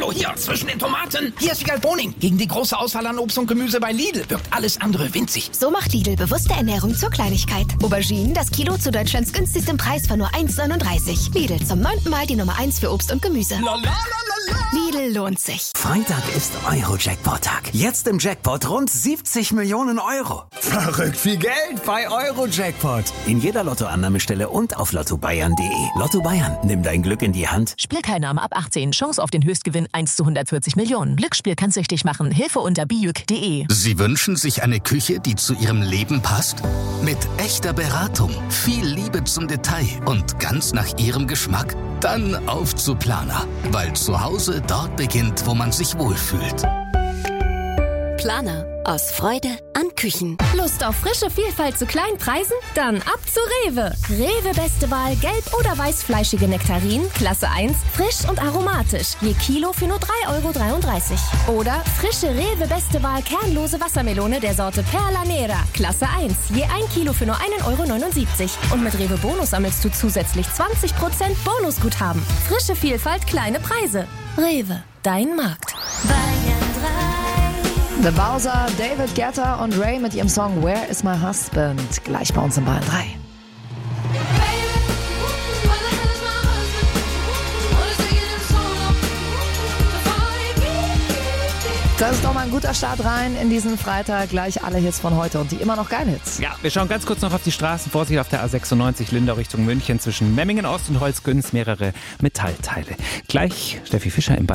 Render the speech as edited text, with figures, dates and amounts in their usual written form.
Hallo, hier, zwischen den Tomaten. Hier ist Wiegald Boning. Gegen die große Auswahl an Obst und Gemüse bei Lidl wirkt alles andere winzig. So macht Lidl bewusste Ernährung zur Kleinigkeit. Auberginen, das Kilo zu Deutschlands günstigstem Preis von nur 1,39. Lidl, zum 9. Mal die Nummer 1 für Obst und Gemüse. Lidl lohnt sich. Freitag ist Euro-Jackpot-Tag. Jetzt im Jackpot rund 70 Millionen Euro. Verrückt viel Geld bei Euro-Jackpot. In jeder Lottoannahmestelle und auf lottobayern.de. Lotto Bayern, nimm dein Glück in die Hand. Spielteilnahme ab 18. Chance auf den Höchstgewinn 1 zu 140 Millionen. Glücksspiel kann süchtig machen. Hilfe unter bijuk.de. Sie wünschen sich eine Küche, die zu Ihrem Leben passt? Mit echter Beratung, viel Liebe zum Detail und ganz nach Ihrem Geschmack? Dann auf zu Planer, weil zu Hause dort beginnt, wo man sich wohlfühlt. Planer. Aus Freude an Küchen. Lust auf frische Vielfalt zu kleinen Preisen? Dann ab zu Rewe. Rewe beste Wahl gelb- oder weißfleischige Nektarinen, Klasse 1, frisch und aromatisch. Je Kilo für nur 3,33 €. Oder frische Rewe beste Wahl kernlose Wassermelone der Sorte Perla Nera, Klasse 1. Je 1 Kilo für nur 1,79 €. Und mit Rewe Bonus sammelst du zusätzlich 20% Bonusguthaben. Frische Vielfalt, kleine Preise. Rewe, dein Markt. The Bowser, David Guetta und Ray mit ihrem Song Where is my husband? Gleich bei uns in Bayern 3. Das ist doch mal ein guter Start rein in diesen Freitag. Gleich alle Hits von heute und die immer noch geilen Hits. Ja, wir schauen ganz kurz noch auf die Straßen. Vorsicht auf der A96 Lindau Richtung München zwischen Memmingen Ost und Holzgünz. Mehrere Metallteile. Gleich Steffi Fischer im